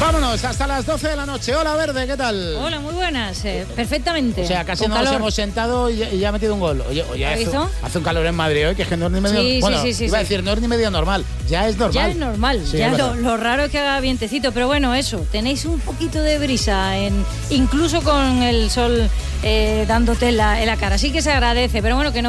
Vámonos, hasta las 12 de la noche. Hola, Verde, ¿qué tal? Hola, muy buenas, perfectamente. O sea, casi Con no nos calor. hemos sentado y ya ha metido un gol. Oye, ¿Has visto? hace un calor en Madrid hoy, que es que no es ni medio... Sí, bueno, sí, iba a decir, no es ni medio normal. Ya es normal. Ya es normal, Sí, ya es verdad. lo raro es que haga vientecito, pero bueno, eso, tenéis un poquito de brisa, incluso con el sol dándote en la cara, así que se agradece, pero bueno, que no